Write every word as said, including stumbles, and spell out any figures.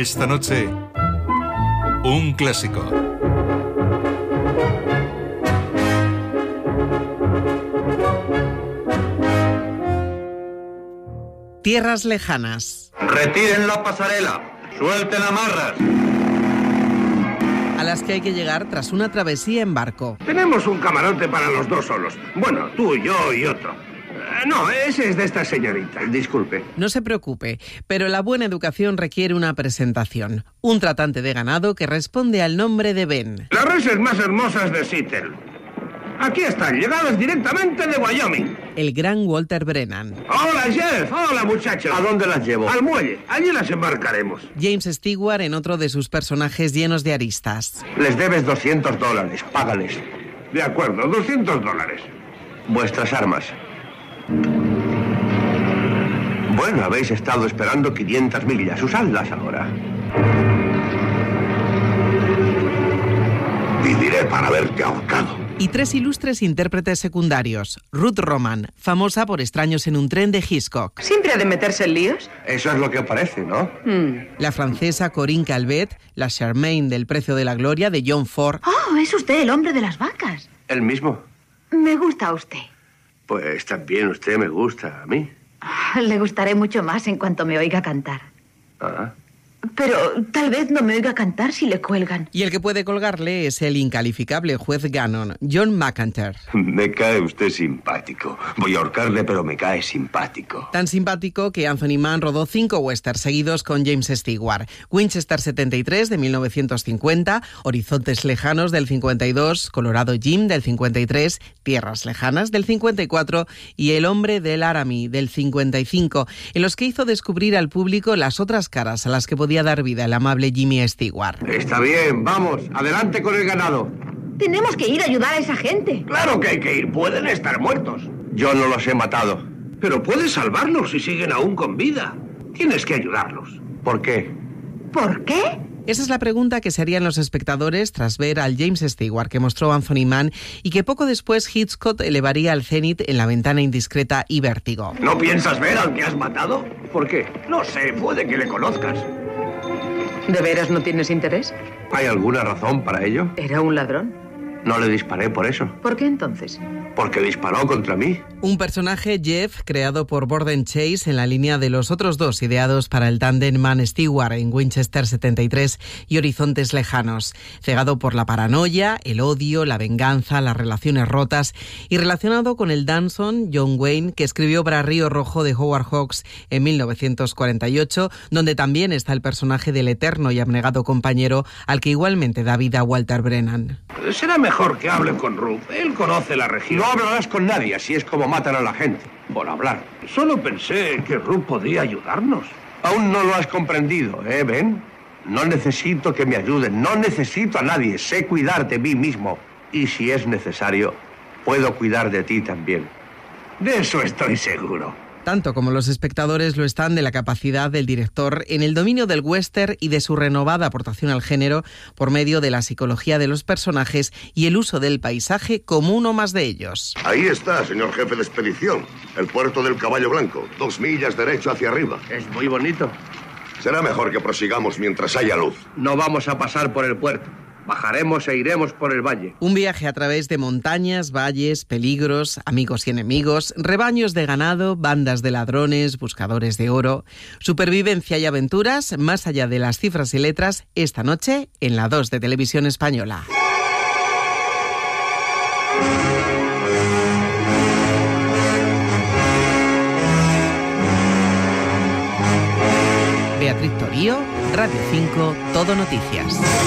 Esta noche, un clásico. Tierras lejanas. Retiren la pasarela, suelten amarras. A las que hay que llegar tras una travesía en barco. Tenemos un camarote para los dos solos. Bueno, tú, yo y otro. Eh, no, ese es de esta señorita. Disculpe. No se preocupe, pero la buena educación requiere una presentación. Un tratante de ganado que responde al nombre de Ben. Las reses más hermosas de Seattle. Aquí están, llegadas directamente de Wyoming. El gran Walter Brennan. Hola, Jeff. Hola, muchachos. ¿A dónde las llevo? Al muelle. Allí las embarcaremos. James Stewart en otro de sus personajes llenos de aristas. Les debes doscientos dólares, págales. De acuerdo, doscientos dólares. Vuestras armas. Bueno, habéis estado esperando quinientas millas. Usadlas ahora. Viviré para verte ahorcado. Y tres ilustres intérpretes secundarios. Ruth Roman, famosa por Extraños en un tren de Hitchcock. ¿Siempre ha de meterse en líos? Eso es lo que parece, ¿no? Mm. La francesa Corinne Calvet, la Charmaine del Precio de la Gloria de John Ford. Oh, es usted el hombre de las vacas. ¿El mismo? Me gusta usted. Pues también usted me gusta a mí. Le gustaré mucho más en cuanto me oiga cantar. Ah. Pero tal vez no me oiga cantar si le cuelgan. Y el que puede colgarle es el incalificable juez Gannon, John McEntire. Me cae usted simpático. Voy a ahorcarle, pero me cae simpático. Tan simpático que Anthony Mann rodó cinco westerns seguidos con James Stewart. Winchester setenta y tres de mil novecientos cincuenta, Horizontes lejanos del cincuenta y dos, Colorado Jim del cincuenta y tres, Tierras lejanas del cincuenta y cuatro y El hombre del Laramie del cincuenta y cinco, en los que hizo descubrir al público las otras caras a las que podía dar vida el amable Jimmy Stewart. Está bien, vamos, adelante con el ganado. Tenemos que ir a ayudar a esa gente. Claro que hay que ir, pueden estar muertos. Yo no los he matado. Pero puedes salvarlos si siguen aún con vida. Tienes que ayudarlos. ¿Por qué? ¿Por qué? Esa es la pregunta que se harían los espectadores tras ver al James Stewart que mostró Anthony Mann y que poco después Hitchcock elevaría al cenit en La ventana indiscreta y Vértigo. ¿No piensas ver al que has matado? ¿Por qué? No sé, puede que le conozcas. ¿De veras no tienes interés? ¿Hay alguna razón para ello? ¿Era un ladrón? No le disparé por eso. ¿Por qué entonces? Porque disparó contra mí. Un personaje, Jeff, creado por Borden Chase en la línea de los otros dos ideados para el tándem Mann-Stewart en Winchester setenta y tres y Horizontes lejanos. Cegado por la paranoia, el odio, la venganza, las relaciones rotas y relacionado con el Danson, John Wayne, que escribió para Río Rojo de Howard Hawks en mil novecientos cuarenta y ocho, donde también está el personaje del eterno y abnegado compañero al que igualmente da vida Walter Brennan. Será mejor que hable con Ruth. Él conoce la región. No hablarás con nadie, así es como matan a la gente. Por hablar. Solo pensé que Ruth podía ayudarnos. Aún no lo has comprendido, ¿eh, Ben? No necesito que me ayuden, no necesito a nadie. Sé cuidar de mí mismo. Y si es necesario, puedo cuidar de ti también. De eso estoy seguro. Tanto como los espectadores lo están de la capacidad del director en el dominio del western y de su renovada aportación al género por medio de la psicología de los personajes y el uso del paisaje como uno más de ellos. Ahí está, señor jefe de expedición. El puerto del Caballo Blanco. Dos millas derecho hacia arriba. Es muy bonito. Será mejor que prosigamos mientras haya luz. No vamos a pasar por el puerto. Bajaremos e iremos por el valle. Un viaje a través de montañas, valles, peligros, amigos y enemigos, rebaños de ganado, bandas de ladrones, buscadores de oro, supervivencia y aventuras más allá de las cifras y letras esta noche en la dos de Televisión Española. Beatriz Torío, Radio cinco, Todo Noticias.